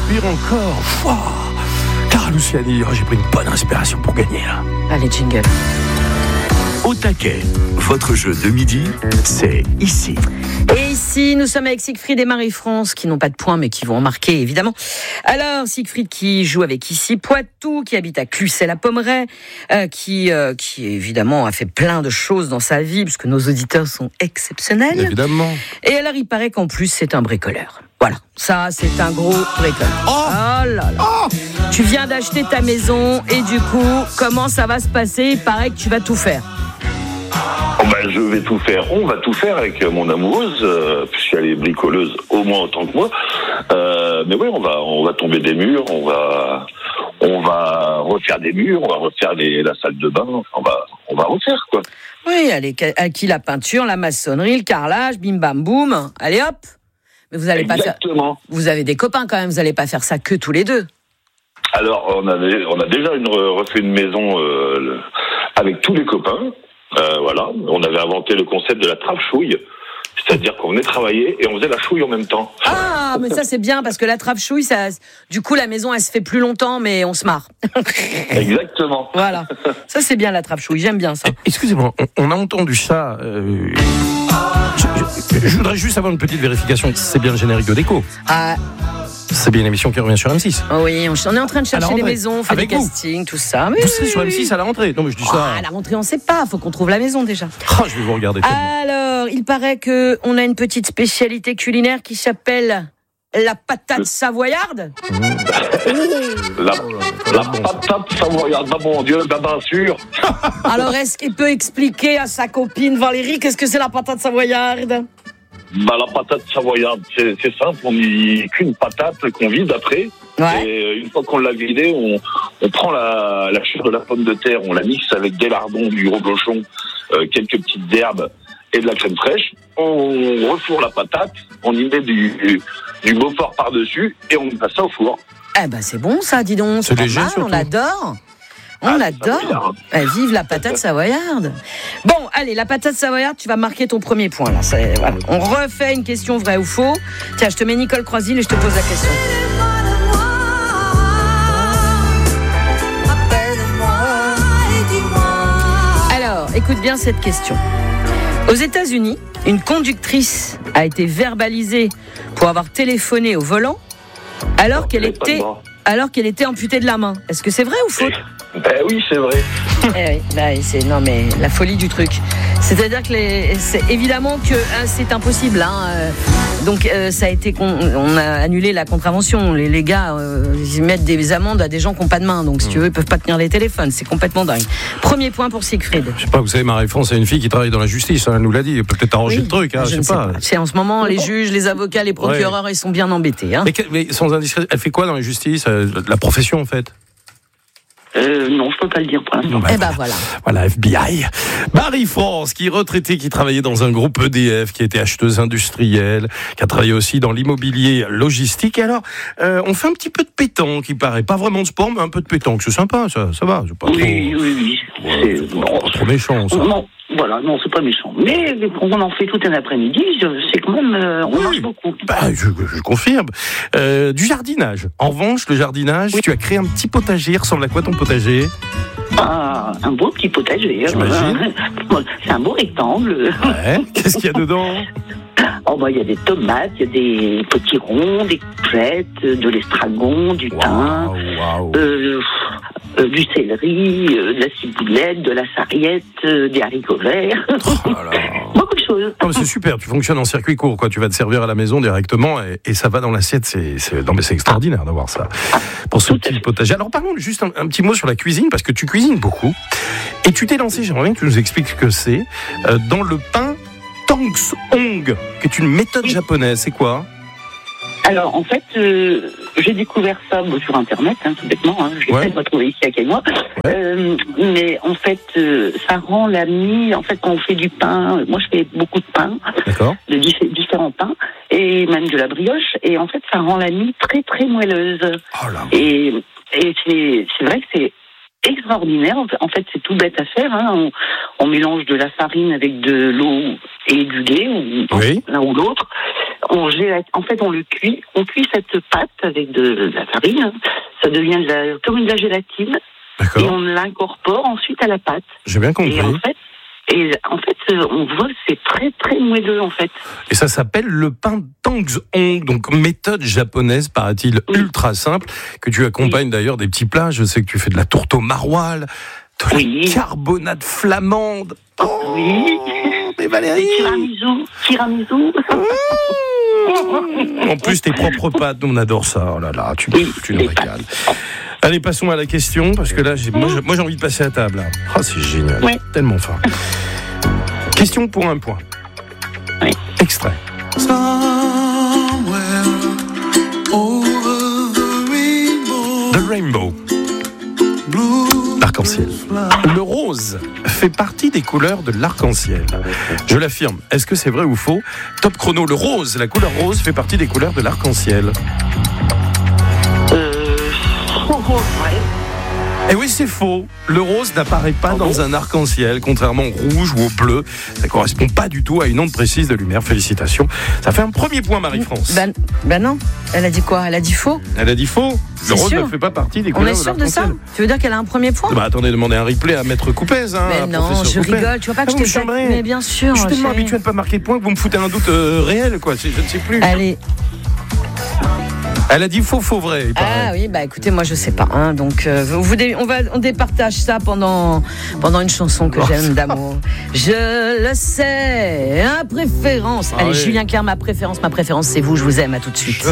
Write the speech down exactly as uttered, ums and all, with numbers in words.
respire encore. Wow. Clara Luciani, oh, j'ai pris une bonne inspiration pour gagner là. Allez, jingle. Au taquet, votre jeu de midi, c'est ici. Et ici, nous sommes avec Siegfried et Marie-France, qui n'ont pas de points, mais qui vont en marquer, évidemment. Alors, Siegfried qui joue avec ici Poitou, qui habite à Cluset-la-Pommeraye, euh, qui, euh, qui, évidemment, a fait plein de choses dans sa vie, puisque nos auditeurs sont exceptionnels. Évidemment. Et alors, il paraît qu'en plus, c'est un bricoleur. Voilà, ça, c'est un gros bricoleur. Oh, oh là là. Oh Tu viens d'acheter ta maison, et du coup, comment ça va se passer ? Il paraît que tu vas tout faire. Oh ben, je vais tout faire. On va tout faire avec mon amoureuse, euh, puisqu'elle est bricoleuse au moins autant que moi. Euh, mais oui, on va, on va tomber des murs, on va, on va refaire des murs, on va refaire les, la salle de bain. On va, on va refaire quoi. Oui, allez, à qui la peinture, la maçonnerie, le carrelage, bim bam boum. Allez hop. Mais vous allez pas faire. Exactement. Vous avez des copains quand même. Vous allez pas faire ça que tous les deux. Alors, on avait, on a déjà une, refait une maison euh, avec tous les copains. Euh, voilà, on avait inventé le concept de la trave-chouille, c'est-à-dire qu'on venait travailler et on faisait la chouille en même temps. Ah, mais ça c'est bien parce que la trave-chouille, ça, du coup la maison elle se fait plus longtemps, mais on se marre. Exactement. Voilà, ça c'est bien la trave-chouille, j'aime bien ça. Excusez-moi, on, on a entendu ça. Euh, je, je, je voudrais juste avoir une petite vérification. C'est bien le générique de Déco. Ah. C'est bien une émission qui revient sur M six. Oh oui, on, on est en train de chercher des maisons, on fait avec des vous. castings, tout ça. Mais vous oui, serez sur M six oui. à la rentrée. Non, mais je dis Oh, ça. à la rentrée, on sait pas, faut qu'on trouve la maison déjà. Oh, je vais vous regarder. Alors, il paraît que on a une petite spécialité culinaire qui s'appelle la patate savoyarde. Mmh. La, la patate savoyarde, bah mon Dieu, bah bien sûr. Alors, est-ce qu'il peut expliquer à sa copine Valérie qu'est-ce que c'est la patate savoyarde ? Bah, la patate savoyarde, c'est, c'est simple, on n'y qu'une patate qu'on vide après. Ouais. Et une fois qu'on l'a vidée, on, on prend la, la chure de la pomme de terre, on la mixe avec des lardons, du reblochon, euh, quelques petites herbes et de la crème fraîche. On refourre la patate, on y met du, du, du Beaufort par-dessus et on passe ça au four. Eh ben c'est bon ça, dis donc. C'est C'est pas léger, mal, surtout. on adore. On Ah, adore. Eh, vive la patate savoyarde. Bon, allez, la patate savoyarde, tu vas marquer ton premier point là. C'est, voilà. On refait une question vraie ou faux. Tiens, je te mets Nicole Croisille et je te pose la question. Alors, écoute bien cette question. Aux États-Unis, une conductrice a été verbalisée pour avoir téléphoné au volant alors qu'elle était, alors qu'elle était amputée de la main. Est-ce que c'est vrai ou faux ? Ben oui, c'est vrai. Eh oui, bah, c'est, non mais la folie du truc. C'est-à-dire que les, c'est évidemment que hein, c'est impossible. Hein, euh, donc euh, ça a été, con, on a annulé la contravention. Les, les gars, euh, ils mettent des amendes à des gens qui n'ont pas de main. Donc si tu veux, ils peuvent pas tenir les téléphones. C'est complètement dingue. Premier point pour Siegfried. Je sais pas, vous savez, Marie-France, c'est une fille qui travaille dans la justice. Hein, elle nous l'a dit. Elle peut peut-être arranger Oui, le truc. Hein, je je ne sais sais pas. pas. C'est en ce moment, les juges, les avocats, les procureurs, Ouais. ils sont bien embêtés. Hein. Mais, que- mais sans indiscrétion, elle fait quoi dans la justice euh, La profession, en fait. Euh, non, je peux pas le dire pour l'instant. Bah, Eh ben voilà. Voilà, F B I. Marie-France, qui est retraitée, qui travaillait dans un groupe E D F, qui était acheteuse industrielle, qui a travaillé aussi dans l'immobilier logistique. Et alors, euh, on fait un petit peu de pétanque, il paraît. Pas vraiment de sport, mais un peu de pétanque. C'est sympa, ça, ça va. C'est pas Oui, trop, oui, oui. ouais, C'est, c'est non, pas trop, trop méchant, ça. non, voilà, non, c'est pas méchant. Mais on en fait tout un après-midi, je- c'est quand même, euh, on Oui. marche beaucoup. Bah, je, je confirme. Euh, du jardinage. En revanche, le jardinage, tu as créé un petit potager. Il ressemble à quoi ton potager ? Ah, un beau petit potager. J'imagine. Bon, c'est un beau rectangle. Ouais. Qu'est-ce qu'il y a dedans ? Oh, bah, il y a des tomates, il y a des petits ronds, des courgettes, de l'estragon, du thym, Waouh, waouh. euh, euh, du céleri, euh, de la ciboulette, de la sarriette, euh, des haricots verts. Oh là là. Beaucoup de choses. Non, mais c'est super, tu fonctionnes en circuit court, quoi. Tu vas te servir à la maison directement et, et ça va dans l'assiette. C'est, c'est, non, mais c'est extraordinaire d'avoir ça. Pour ce petit potager. Alors, parlons juste un, un petit mot sur la cuisine, parce que tu cuisines beaucoup. Et tu t'es lancé, j'aimerais bien que tu nous expliques ce que c'est, euh, dans le pain Tangsong, qui est une méthode japonaise. C'est quoi ? Alors, en fait, euh, j'ai découvert ça bon, sur Internet, hein, tout bêtement. Hein, je l'ai Ouais. peut-être pas trouvé ici à quel mois. Ouais. Euh, mais en fait, euh, ça rend la mie. En fait, quand on fait du pain, euh, moi je fais beaucoup de pain, D'accord. de dif- différents pains, et même de la brioche. Et en fait, ça rend la mie très très moelleuse. Oh là. Et, et c'est, c'est vrai que c'est extraordinaire. En fait, c'est tout bête à faire. Hein. On, on mélange de la farine avec de l'eau et du lait, ou Oui. l'un ou l'autre. On gélate, en fait, on le cuit. On cuit cette pâte avec de, de la farine. Ça devient de la, comme de la gélatine. Et D'accord. on l'incorpore ensuite à la pâte. J'ai bien compris. Et en fait, et en fait, on voit que c'est très très moelleux en fait. Et ça s'appelle le pain Tangzhong, donc méthode japonaise, paraît-il, Oui. ultra simple, que tu accompagnes d'ailleurs des petits plats. Je sais que tu fais de la tourte au maroilles, de Oui. la carbonade flamande. Oh, Oui. mais Valérie. Tiramisu, tiramisu. En plus, tes propres pâtes, on adore ça. Oh là là, tu, Oui, tu nous les régales. Allez, passons à la question, parce que là, j'ai, moi, j'ai, moi, j'ai envie de passer à table. Là. Oh, c'est génial. Oui. Tellement fin. Question pour un point. Oui. Extrait. The Rainbow. L'arc-en-ciel. Le rose fait partie des couleurs de l'arc-en-ciel. Je l'affirme. Est-ce que c'est vrai ou faux? Top chrono. Le rose, la couleur rose fait partie des couleurs de l'arc-en-ciel. Euh, oh, oh, ouais. Et oui, c'est faux. Le rose n'apparaît pas dans un arc-en-ciel, contrairement au rouge ou au bleu. Ça correspond pas du tout à une onde précise de lumière. Félicitations. Ça fait un premier point, Marie-France. Ben, ben non. Elle a dit quoi? Elle a dit faux. Elle a dit faux. Le C'est rose sûr. ne fait pas partie des On couleurs est sûr de ça? l'arc-en-ciel. Tu veux dire qu'elle a un premier point? Bah attendez, demandez un replay à Maître Coupez. Hein, Mais à non, professeur je Coupez. rigole. Tu vois pas que Ah, je vous t'ai me pas... chambrez. Mais bien sûr. Je suis tellement chérie. habitué à ne pas marquer de points que vous me foutez un doute euh, réel, quoi. C'est- Je ne sais plus. Allez. Elle a dit faux, faux, vrai. il paraît. Ah oui, bah écoutez, moi je sais pas. Hein, donc euh, vous dé- on va on départage ça pendant pendant une chanson que Oh, j'aime ça. d'amour. Je le sais, à préférence. Ah Allez, oui. Julien Clerc, ma préférence, ma préférence, c'est vous. Je vous aime. À tout de suite.